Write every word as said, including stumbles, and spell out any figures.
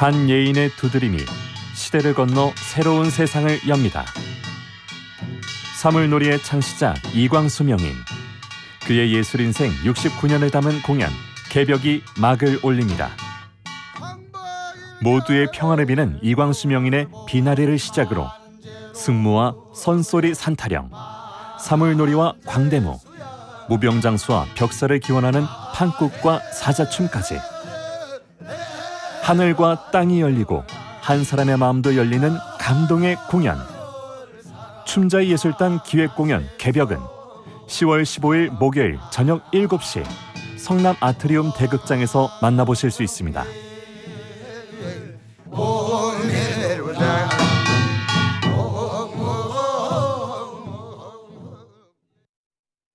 한 예인의 두드림이 시대를 건너 새로운 세상을 엽니다. 사물놀이의 창시자 이광수 명인, 그의 예술인생 육십구 년을 담은 공연 개벽이 막을 올립니다. 모두의 평화를 비는 이광수 명인의 비나리를 시작으로 승무와 선소리 산타령, 사물놀이와 광대무, 무병장수와 벽사를 기원하는 판국과 사자춤까지 하늘과 땅이 열리고 한 사람의 마음도 열리는 감동의 공연. 춤자의 예술단 기획공연 개벽은 시월 십오일 목요일 저녁 일곱 시 성남 아트리움 대극장에서 만나보실 수 있습니다.